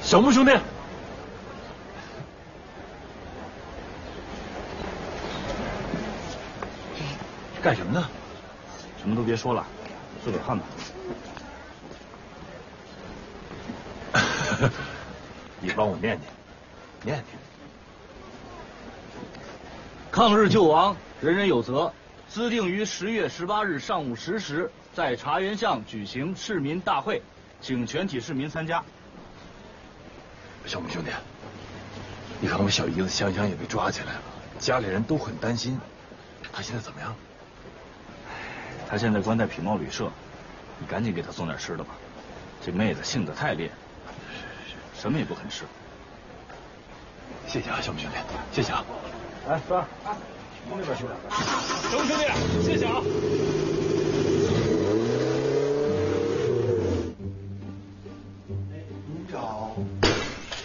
小木兄弟，干什么呢？ 什么都别说了，自个儿看吧。 你帮我念念。 抗日救亡，人人有责。自定于10月18日上午10时，在茶园巷举行市民大会，请全体市民参加。 小木兄弟，你看我小姨子香香也被抓起来了，家里人都很担心。她现在怎么样？ 她现在关在品贸旅社，你赶紧给她送点吃的吧。这妹子性子太烈，什么也不肯吃。 谢谢啊，小木兄弟，谢谢啊。 来，孙儿，从那边去。小木兄弟，谢谢啊。